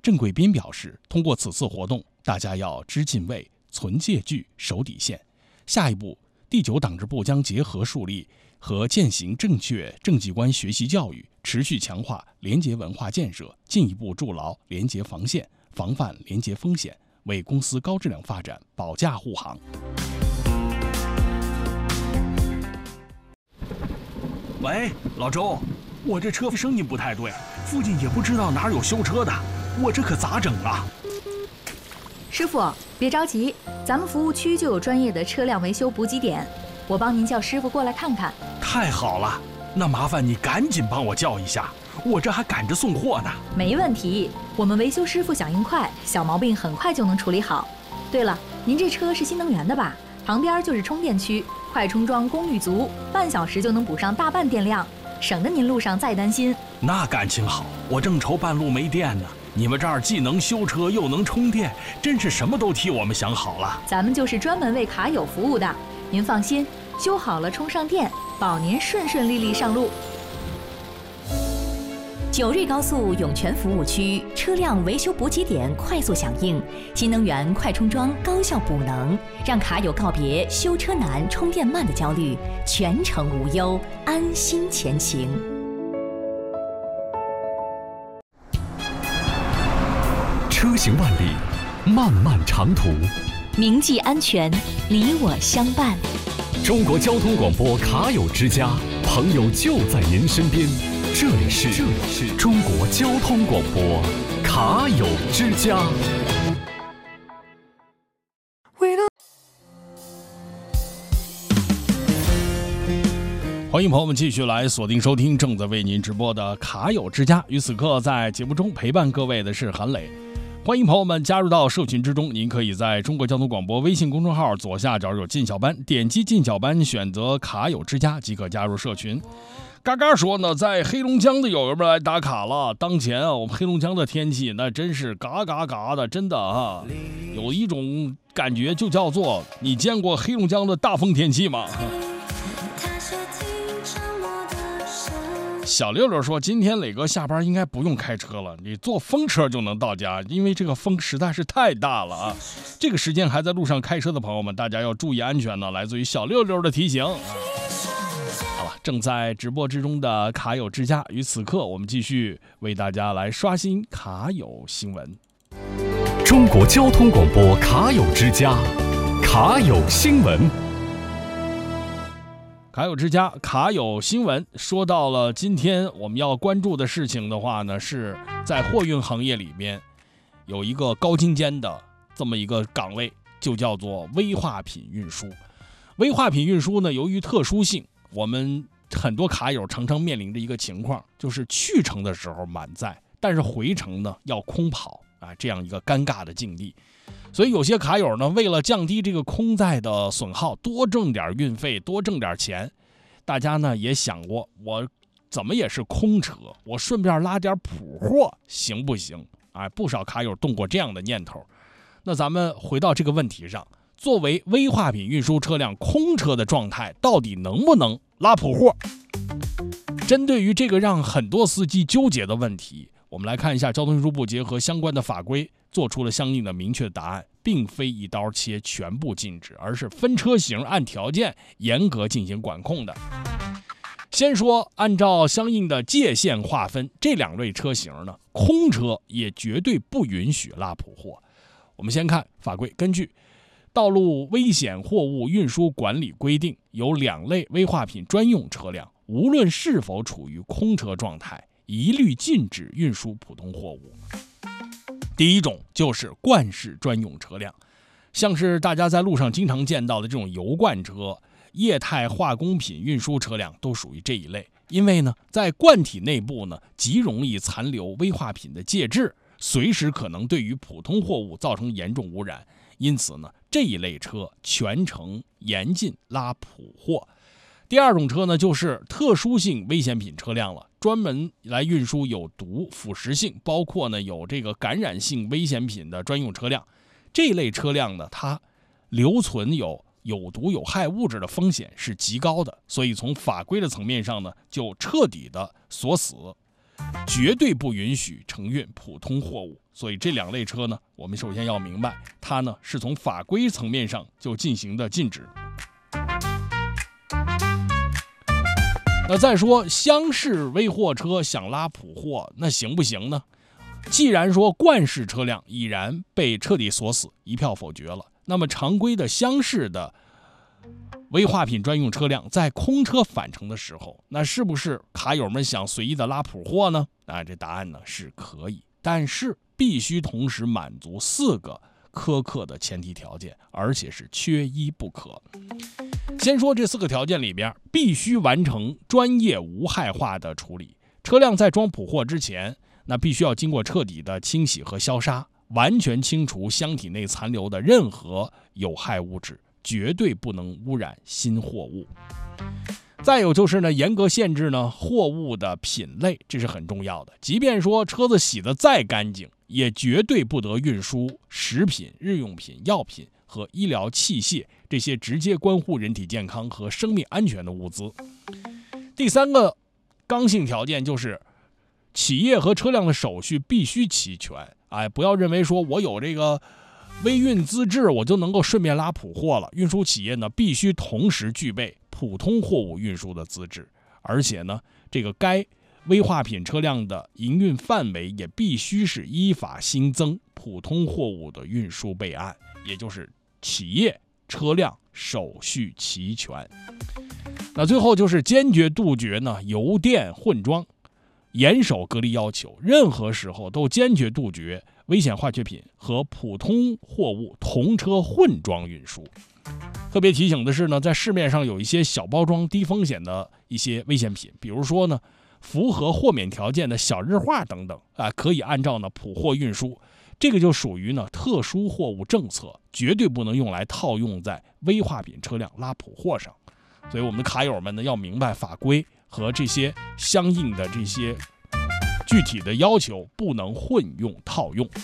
郑贵斌表示，通过此次活动，大家要知敬畏、存戒惧、守底线。下一步，第9党支部将结合树立和践行正确政绩观学习教育，持续强化廉洁文化建设，进一步筑牢廉洁防线，防范廉洁风险，为公司高质量发展保驾护航。 喂，老周，我这车声音不太对，附近也不知道哪有修车的，我这可咋整啊？ 师傅，别着急，咱们服务区就有专业的车辆维修补给点，我帮您叫师傅过来看看。 太好了，那麻烦你赶紧帮我叫一下，我这还赶着送货呢。 没问题，我们维修师傅响应快，小毛病很快就能处理好。对了，您这车是新能源的吧？旁边就是充电区，快充桩功率足，半小时就能补上大半电量，省得您路上再担心。 那感情好，我正愁半路没电呢。你们这儿既能修车又能充电，真是什么都替我们想好了。 咱们就是专门为卡友服务的，您放心，修好了充上电，保您顺顺利利上路。 9瑞高速涌泉服务区车辆维修补给点快速响应，新能源快充桩高效补能，让卡友告别修车难、充电慢的焦虑，全程无忧，安心前行。 车行万里，漫漫长途， 铭记安全，你我相伴。 中国交通广播卡友之家，朋友就在您身边。这里是中国交通广播卡友之家。 欢迎朋友们继续来锁定收听正在为您直播的卡友之家。与此刻在节目中陪伴各位的是韩磊。欢迎朋友们加入到社群之中，您可以在中国交通广播微信公众号左下角有进小班，点击进小班，选择卡友之家即可加入社群。嘎嘎说呢，在黑龙江的友友们来打卡了。当前啊，我们黑龙江的天气那真是嘎嘎嘎的，真的啊，有一种感觉就叫做你见过黑龙江的大风天气吗？小六六说，今天磊哥下班应该不用开车了，你坐风车就能到家，因为这个风实在是太大了啊。这个时间还在路上开车的朋友们，大家要注意安全呢，来自于小六六的提醒啊。好了，正在直播之中的卡友之家，于此刻我们继续为大家来刷新卡友新闻。 中国交通广播卡友之家，卡友新闻。 卡友之家卡友新闻说到了今天我们要关注的事情的话呢，是在货运行业里面有一个高精尖的这么一个岗位，就叫做危化品运输。危化品运输呢，由于特殊性，我们很多卡友常常面临着一个情况，就是去程的时候满载，但是回程呢要空跑啊，这样一个尴尬的境地。所以有些卡友呢，为了降低这个空载的损耗，多挣点运费，多挣点钱，大家呢也想过，我怎么也是空车，我顺便拉点普货行不行？哎，不少卡友动过这样的念头。那咱们回到这个问题上，作为危化品运输车辆空车的状态，到底能不能拉普货？针对于这个让很多司机纠结的问题，我们来看一下交通运输部结合相关的法规做出了相应的明确的答案，并非一刀切全部禁止，而是分车型按条件严格进行管控的。先说按照相应的界限划分，这2类车型呢，空车也绝对不允许拉普货。我们先看法规，根据《道路危险货物运输管理规定》，有2类危化品专用车辆，无论是否处于空车状态，一律禁止运输普通货物。第一种就是罐式专用车辆，像是大家在路上经常见到的这种油罐车、液态化工品运输车辆都属于这一类。因为呢，在罐体内部呢，极容易残留危化品的介质，随时可能对于普通货物造成严重污染。因此呢，这一类车全程严禁拉普货。第二种车呢，就是特殊性危险品车辆了，专门来运输有毒、腐蚀性，包括呢有这个感染性危险品的专用车辆。这类车辆呢，它留存有毒有害物质的风险是极高的，所以从法规的层面上呢，就彻底的锁死。 绝对不允许承运普通货物。所以这2类车呢，我们首先要明白，它呢是从法规层面上就进行的禁止。那再说厢式微货车想拉普货，那行不行呢？既然说冠式车辆已然被彻底锁死，一票否决了，那么常规的厢式的危化品专用车辆在空车返程的时候，那是不是卡友们想随意的拉普货呢？这答案呢是可以，但是必须同时满足4个苛刻的前提条件，而且是缺一不可。先说这4个条件里边，必须完成专业无害化的处理。车辆在装普货之前，那必须要经过彻底的清洗和消杀，完全清除箱体内残留的任何有害物质，绝对不能污染新货物。再有就是呢，严格限制呢货物的品类，这是很重要的。即便说车子洗得再干净，也绝对不得运输食品、日用品、药品和医疗器械这些直接关乎人体健康和生命安全的物资。第3个刚性条件就是企业和车辆的手续必须齐全。不要认为说我有这个微运资质，我就能够顺便拉普货了。运输企业呢，必须同时具备普通货物运输的资质，而且呢，这个该危化品车辆的营运范围也必须是依法新增普通货物的运输备案，也就是企业、车辆手续齐全。那最后就是坚决杜绝呢油电混装，严守隔离要求，任何时候都坚决杜绝危险化学品和普通货物同车混装运输。特别提醒的是呢，在市面上有一些小包装低风险的一些危险品，比如说呢符合豁免条件的小日化等等可以按照呢普货运输。这个就属于呢特殊货物政策，绝对不能用来套用在危化品车辆拉普货上。所以我们的卡友们呢要明白法规和这些相应的这些具体的要求，不能混用套用。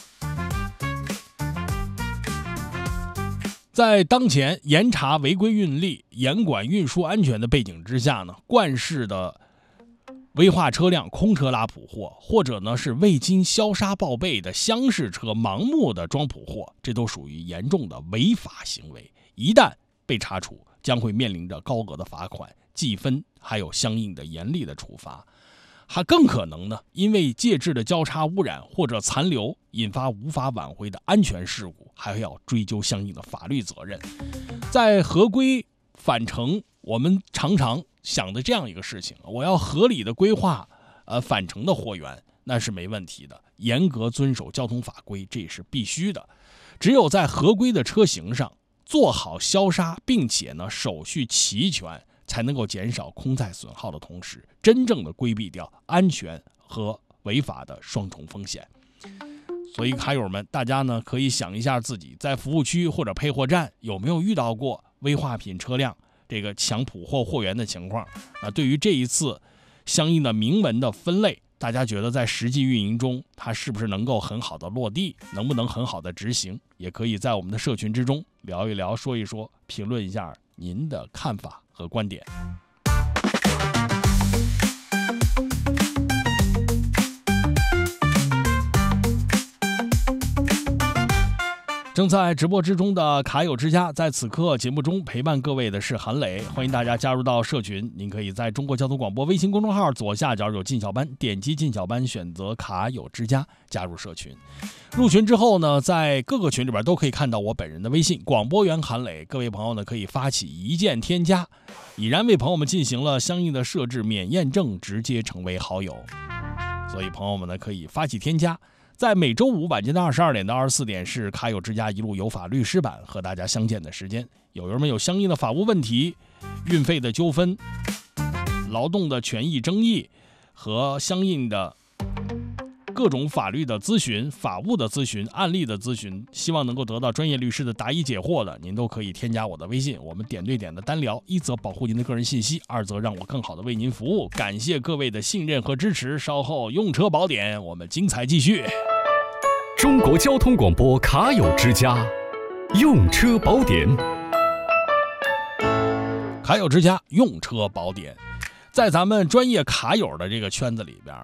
在当前严查违规运力、严管运输安全的背景之下呢，冠式的危化车辆空车拉普货，或者呢是未经消杀报备的厢式车盲目的装普货，这都属于严重的违法行为。一旦被查处，将会面临着高额的罚款、记分，还有相应的严厉的处罚。还更可能呢，因为介质的交叉污染或者残留，引发无法挽回的安全事故，还要追究相应的法律责任。在合规返程，我们常常想的这样一个事情，我要合理的规划返程的货源，那是没问题的，严格遵守交通法规，这也是必须的。只有在合规的车型上做好消杀，并且呢手续齐全，才能够减少空载损耗的同时，真正的规避掉安全和违法的双重风险。所以卡友们，大家呢可以想一下自己在服务区或者配货站有没有遇到过危化品车辆这个抢普货货源的情况。对于这一次相应的明文的分类，大家觉得在实际运营中它是不是能够很好的落地，能不能很好的执行，也可以在我们的社群之中聊一聊，说一说，评论一下您的看法和观点。正在直播之中的卡友之家，在此刻节目中陪伴各位的是韩磊，欢迎大家加入到社群。您可以在中国交通广播微信公众号左下角有进小班，点击进小班，选择卡友之家加入社群。入群之后呢，在各个群里边都可以看到我本人的微信广播员韩磊，各位朋友呢可以发起一键添加，已然为朋友们进行了相应的设置，免验证直接成为好友。所以朋友们呢可以发起添加。在每周五晚间的22点到24点是卡友之家一路有法律师版和大家相见的时间。友友们有相应的法务问题、运费的纠纷、劳动的权益争议和相应的各种法律的咨询、法务的咨询、案例的咨询，希望能够得到专业律师的答疑解惑的，您都可以添加我的微信，我们点对点的单聊，一则保护您的个人信息，二则让我更好的为您服务。感谢各位的信任和支持，稍后用车宝典我们精彩继续。 中国交通广播卡友之家用车宝典， 卡友之家用车宝典。在咱们专业卡友的这个圈子里边呢，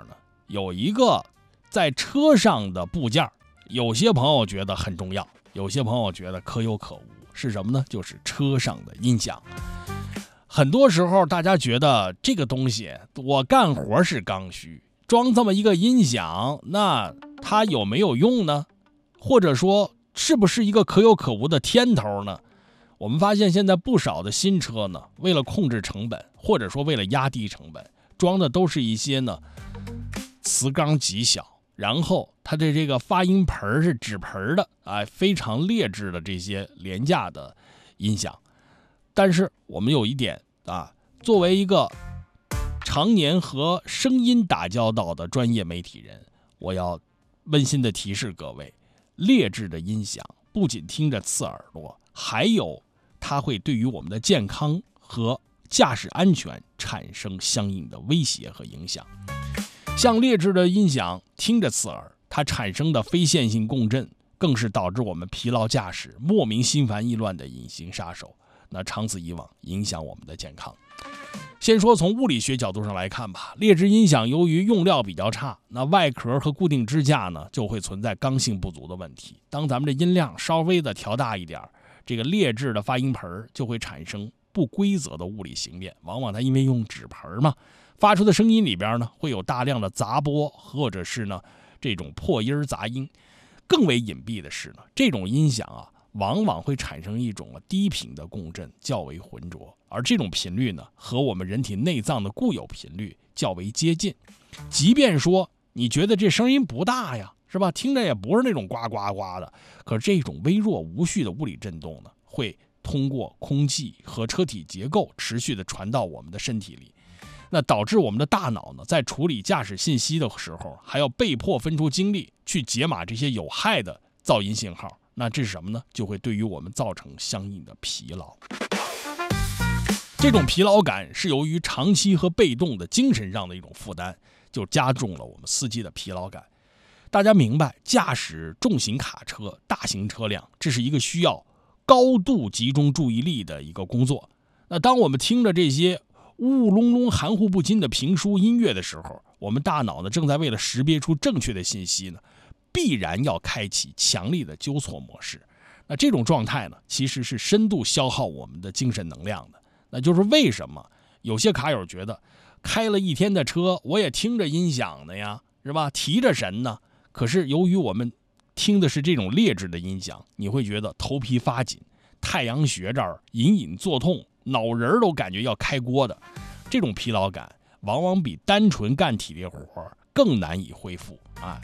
有一个在车上的部件，有些朋友觉得很重要，有些朋友觉得可有可无，是什么呢？就是车上的音响。很多时候大家觉得这个东西我干活是刚需，装这么一个音响，那它有没有用呢？或者说是不是一个可有可无的天头呢？我们发现现在不少的新车呢，为了控制成本，或者说为了压低成本，装的都是一些呢磁缸极小，然后它的这个发音盆是纸盆的，非常劣质的这些廉价的音响。但是我们有一点作为一个常年和声音打交道的专业媒体人，我要温馨的提示各位，劣质的音响不仅听着刺耳朵，还有它会对于我们的健康和驾驶安全产生相应的威胁和影响。像劣质的音响听着刺耳，它产生的非线性共振更是导致我们疲劳驾驶、莫名心烦意乱的隐形杀手，那长此以往影响我们的健康。先说从物理学角度上来看吧，劣质音响由于用料比较差，那外壳和固定支架呢就会存在刚性不足的问题。当咱们的音量稍微的调大一点，这个劣质的发音盆就会产生不规则的物理形变，往往它因为用纸盆嘛，发出的声音里边呢会有大量的杂波，或者是呢这种破音杂音。更为隐蔽的是呢，这种音响往往会产生一种低频的共振，较为浑浊，而这种频率呢和我们人体内脏的固有频率较为接近。即便说你觉得这声音不大呀，是吧？听着也不是那种呱呱呱的，可是这种微弱无序的物理振动呢，会通过空气和车体结构持续的传到我们的身体里，那导致我们的大脑呢，在处理驾驶信息的时候，还要被迫分出精力去解码这些有害的噪音信号。那这是什么呢？就会对于我们造成相应的疲劳。这种疲劳感是由于长期和被动的精神上的一种负担，就加重了我们司机的疲劳感。大家明白，驾驶重型卡车、大型车辆，这是一个需要高度集中注意力的一个工作。那当我们听着这些呜呜隆隆、含糊不清的评书音乐的时候，我们大脑呢正在为了识别出正确的信息呢，必然要开启强力的纠错模式。那这种状态呢，其实是深度消耗我们的精神能量的。那就是为什么有些卡友觉得开了一天的车，我也听着音响呢呀，是吧？提着神呢。可是由于我们听的是这种劣质的音响，你会觉得头皮发紧，太阳穴这儿隐隐作痛，脑仁都感觉要开锅的。这种疲劳感往往比单纯干体力活更难以恢复。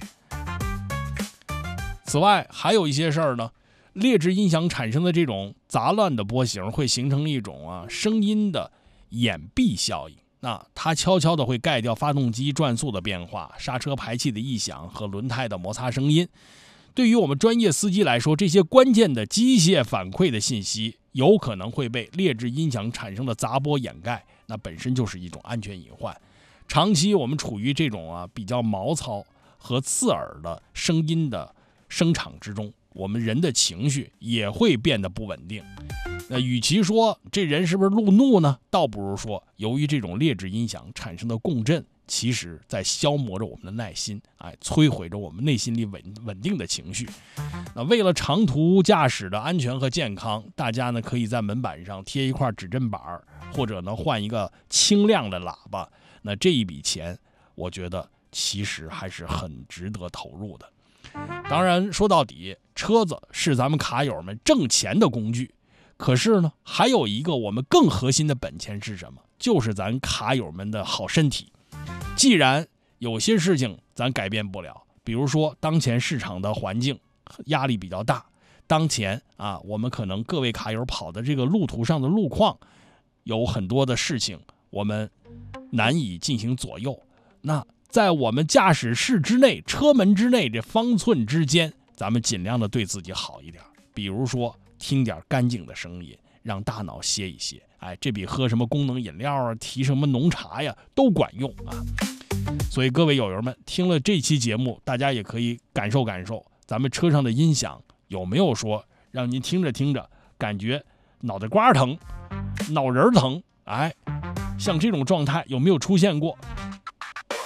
此外还有一些事儿呢，劣质音响产生的这种杂乱的波形会形成一种声音的掩蔽效应。那它悄悄地会盖掉发动机转速的变化、刹车排气的异响和轮胎的摩擦声音。对于我们专业司机来说，这些关键的机械反馈的信息有可能会被劣质音响产生的杂波掩盖，那本身就是一种安全隐患。长期我们处于这种比较毛糙和刺耳的声音的声场之中，我们人的情绪也会变得不稳定。那与其说这人是不是路怒呢，倒不如说由于这种劣质音响产生的共振，其实在消磨着我们的耐心，摧毁着我们内心里稳定的情绪。那为了长途驾驶的安全和健康，大家呢可以在门板上贴一块指针板，或者呢换一个轻量的喇叭。那这一笔钱，我觉得其实还是很值得投入的。当然说到底，车子是咱们卡友们挣钱的工具，可是呢还有一个我们更核心的本钱是什么？就是咱卡友们的好身体。既然有些事情咱改变不了，比如说当前市场的环境压力比较大，当前我们可能各位卡友跑的这个路途上的路况有很多的事情我们难以进行左右，那在我们驾驶室之内、车门之内这方寸之间，咱们尽量的对自己好一点。比如说听点干净的声音，让大脑歇一歇。这比喝什么功能饮料提什么浓茶呀都管用所以各位友友们，听了这期节目，大家也可以感受感受咱们车上的音响有没有说让您听着听着感觉脑袋瓜疼、脑仁疼，像这种状态有没有出现过？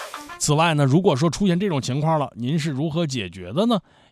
此外呢，如果说出现这种情况了，您是如何解决的呢？